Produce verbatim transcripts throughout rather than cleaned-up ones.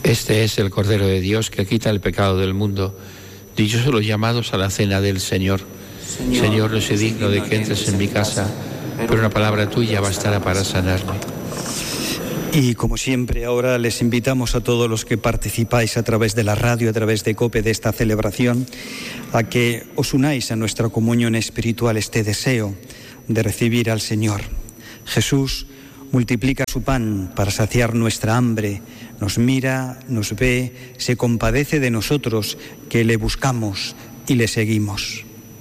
Este es el Cordero de Dios que quita el pecado del mundo. Dichosos los llamados a la cena del Señor. Señor, Señor, no soy digno de que entres en mi casa, pero una palabra tuya bastará para sanarme. Y como siempre, ahora les invitamos a todos los que participáis a través de la radio, a través de COPE, de esta celebración, a que os unáis a nuestra comunión espiritual, este deseo de recibir al Señor. Jesús multiplica su pan para saciar nuestra hambre, nos mira, nos ve, se compadece de nosotros que le buscamos y le seguimos.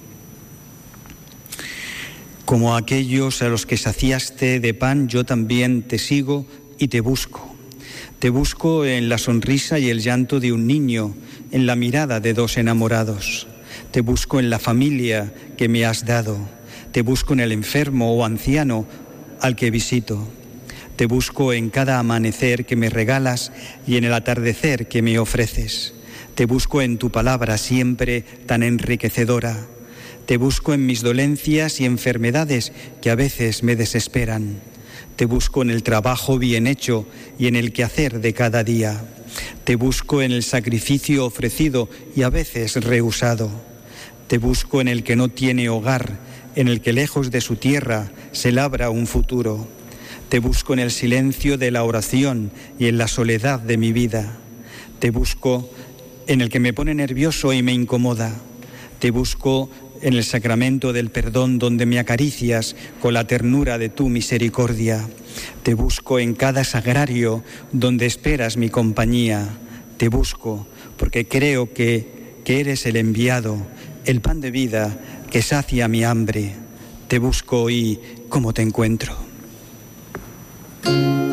Como aquellos a los que saciaste de pan, yo también te sigo y te busco. Te busco en la sonrisa y el llanto de un niño, en la mirada de dos enamorados. Te busco en la familia que me has dado. Te busco en el enfermo o anciano al que visito. Te busco en cada amanecer que me regalas y en el atardecer que me ofreces. Te busco en tu palabra siempre tan enriquecedora. Te busco en mis dolencias y enfermedades que a veces me desesperan. Te busco en el trabajo bien hecho y en el quehacer de cada día. Te busco en el sacrificio ofrecido y a veces rehusado. Te busco en el que no tiene hogar, en el que lejos de su tierra se labra un futuro. Te busco en el silencio de la oración y en la soledad de mi vida. Te busco en el que me pone nervioso y me incomoda. Te busco en el sacramento del perdón donde me acaricias con la ternura de tu misericordia. Te busco en cada sagrario donde esperas mi compañía. Te busco porque creo que, que eres el enviado, el pan de vida que sacia mi hambre. Te busco y ¿cómo te encuentro?